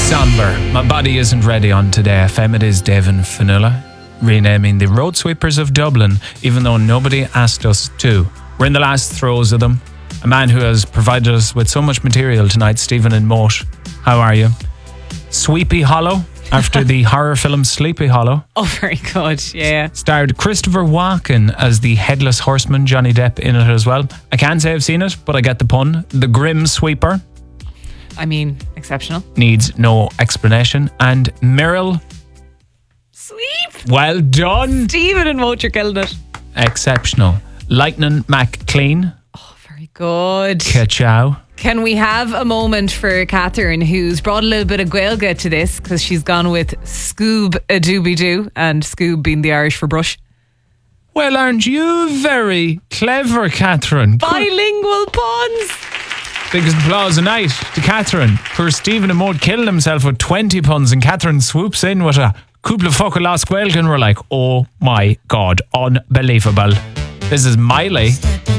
Somber. My body isn't ready on Today FM. It is Devin Fanula renaming the Road Sweepers of Dublin, even though nobody asked us to. We're in the last throes of them. A man who has provided us with so much material tonight, Stephen in Moat. How are you? Sweepy Hollow, after the horror film Sleepy Hollow. Oh, very good, yeah. Starred Christopher Walken as the Headless Horseman, Johnny Depp in it as well. I can't say I've seen it, but I get the pun. The Grim Sweeper. I mean, exceptional. Needs no explanation. And Meryl. Sweep. Well done. Stephen and Moat, you're killing it. Exceptional. Lightning McClean. Oh, very good. Ka-chow. Can we have a moment for Catherine, who's brought a little bit of Gaeilge to this, because she's gone with Scoob a Dooby Doo, and Scoob being the Irish for brush. Well, aren't you very clever, Catherine? Bilingual puns. Biggest applause tonight to Catherine. Poor Stephen and Maud killing himself with 20 puns, and Catherine swoops in with a couple of fucking lost Gaeilge, and we're like, oh my God, unbelievable. This is Miley.